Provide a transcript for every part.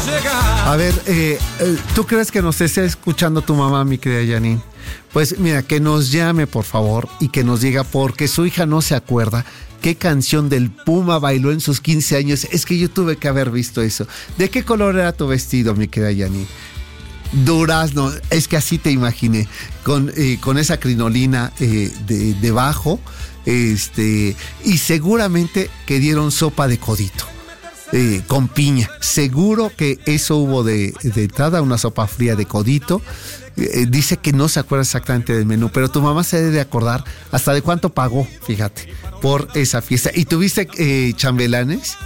A ver, ¿tú crees que nos esté escuchando tu mamá, mi querida Janine? Pues mira, que nos llame, por favor, y que nos diga, porque su hija no se acuerda qué canción del Puma bailó en sus 15 años. Es que yo tuve que haber visto eso. ¿De qué color era tu vestido, mi querida Janine? Durazno, es que así te imaginé, con esa crinolina debajo, y seguramente que dieron sopa de codito. Con piña, seguro que eso hubo de entrada, una sopa fría de codito. Dice que no se acuerda exactamente del menú, pero tu mamá se debe acordar hasta de cuánto pagó, fíjate, por esa fiesta. ¿Y tuviste chambelanes?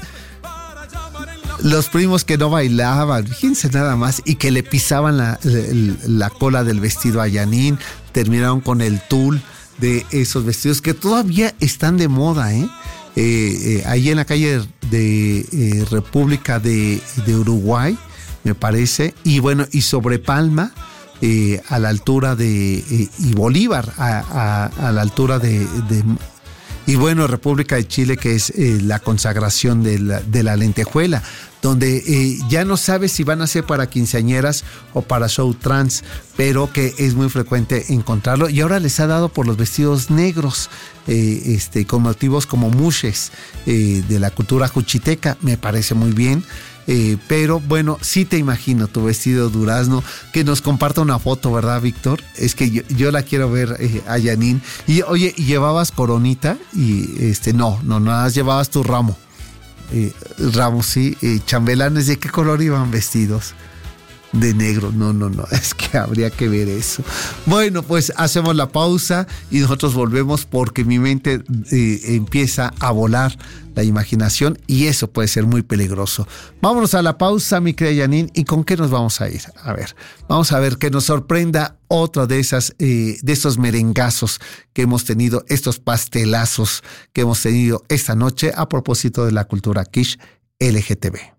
Los primos que no bailaban, fíjense nada más, y que le pisaban la cola del vestido a Janine, terminaron con el tul de esos vestidos que todavía están de moda, ahí en la calle de República de Uruguay, me parece, y bueno, y sobre Palma, a la altura y Bolívar, a la altura y bueno, República de Chile, que es la consagración de la lentejuela, donde ya no sabes si van a ser para quinceañeras o para show trans, pero que es muy frecuente encontrarlo. Y ahora les ha dado por los vestidos negros, con motivos como mushes de la cultura juchiteca. Me parece muy bien. Pero bueno, sí te imagino tu vestido durazno, que nos comparta una foto, ¿verdad, Víctor? Es que yo la quiero ver a Janine. Y oye, ¿y llevabas coronita? Y no, nada más llevabas tu ramo. Ramos, sí. Chambelanes, ¿de qué color iban vestidos? De negro, no, es que habría que ver eso. Bueno, pues hacemos la pausa y nosotros volvemos, porque mi mente empieza a volar la imaginación y eso puede ser muy peligroso. Vámonos a la pausa, mi querida Janine, ¿y con qué nos vamos a ir? A ver, vamos a ver que nos sorprenda otro de estos merengazos que hemos tenido, estos pastelazos que hemos tenido esta noche a propósito de la cultura quiche LGTB.